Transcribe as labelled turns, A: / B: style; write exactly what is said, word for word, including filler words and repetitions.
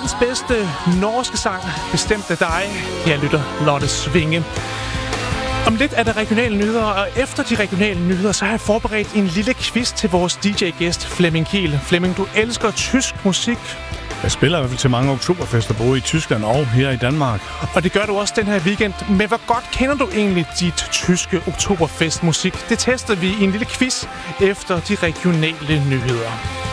A: verdens bedste norske sang, bestemt af dig. Jeg lytter Lotte Svinge. Om lidt er der regionale nyheder, og efter de regionale nyheder, så har jeg forberedt en lille quiz til vores D J-gæst Flemming Kiel. Flemming, du elsker tysk musik.
B: Jeg spiller i hvert fald til mange oktoberfester, både i Tyskland og her i Danmark.
A: Og det gør du også den her weekend. Men hvor godt kender du egentlig dit tyske oktoberfestmusik? Det tester vi i en lille quiz efter de regionale nyheder.